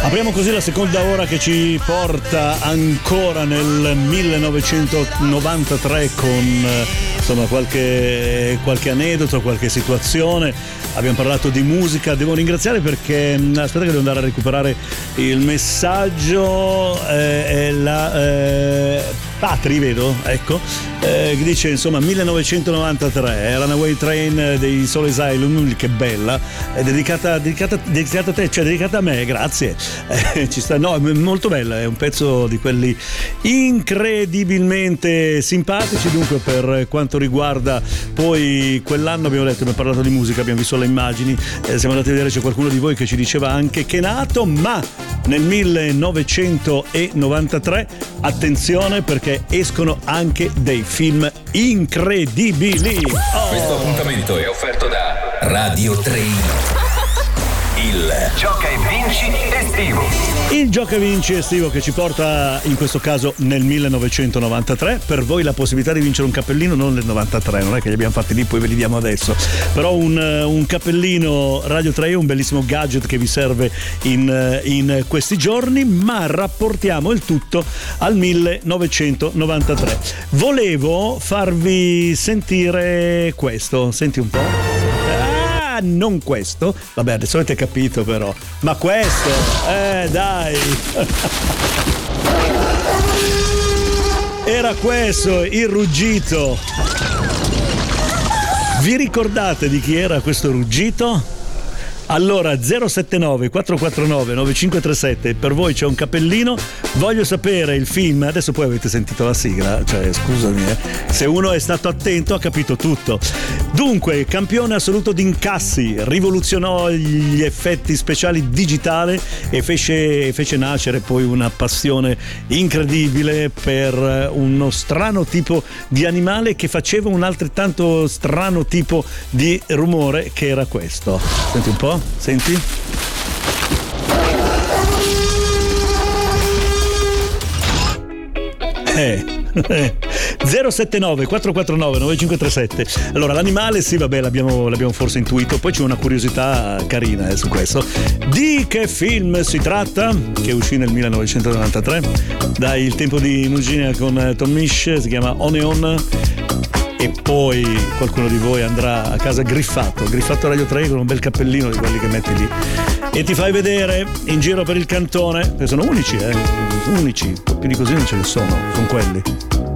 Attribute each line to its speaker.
Speaker 1: Apriamo così la seconda ora che ci porta ancora nel 1993 con insomma qualche aneddoto, qualche situazione. Abbiamo parlato di musica, devo ringraziare perché aspetta che devo andare a recuperare il messaggio. Patri, vedo, ecco, che dice insomma 1993, Runaway Train dei Soul Asylum, che bella, è dedicata a te, cioè dedicata a me, grazie. Ci sta, no, è molto bella, è un pezzo di quelli incredibilmente simpatici. Dunque, per quanto riguarda poi quell'anno, abbiamo parlato di musica, abbiamo visto le immagini, siamo andati a vedere, c'è qualcuno di voi che ci diceva anche che è nato, ma nel 1993, attenzione perché escono anche dei film incredibili.
Speaker 2: Questo appuntamento è offerto da Radio 3. Il Gioca e Vinci estivo.
Speaker 1: Il Gioca e Vinci estivo che ci porta in questo caso nel 1993. Per voi la possibilità di vincere un cappellino non nel 93, non è che li abbiamo fatti lì poi ve li diamo adesso, però un cappellino Radio 3 è un bellissimo gadget che vi serve in questi giorni, ma rapportiamo il tutto al 1993. Volevo farvi sentire questo, senti un po'. Non questo, vabbè, adesso avete capito però, ma questo, dai. Era questo il ruggito. Vi ricordate di chi era questo ruggito? Allora 079 449 9537, per voi c'è un cappellino. Voglio sapere il film, adesso poi avete sentito la sigla, cioè scusami, se uno è stato attento ha capito tutto. Dunque, campione assoluto di incassi, rivoluzionò gli effetti speciali digitali e fece nascere poi una passione incredibile per uno strano tipo di animale che faceva un altrettanto strano tipo di rumore, che era questo. Senti un po'. Senti? 079 449 9537. Allora, l'animale, sì, vabbè, l'abbiamo forse intuito. Poi c'è una curiosità carina su questo. Di che film si tratta? Che uscì nel 1993 dai Il tempo di Mugina con Tom Misch, si chiama On e On. E poi qualcuno di voi andrà a casa griffato Radio 3 con un bel cappellino di quelli che metti lì e ti fai vedere in giro per il cantone, che sono unici, unici, più di così non ce ne sono quelli.